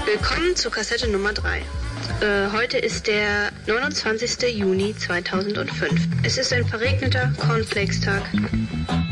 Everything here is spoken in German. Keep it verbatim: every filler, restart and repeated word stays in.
Willkommen zu Kassette Nummer drei. Äh, heute ist der neunundzwanzigster Juni zweitausendfünf. Es ist ein verregneter Cornflakes-Tag.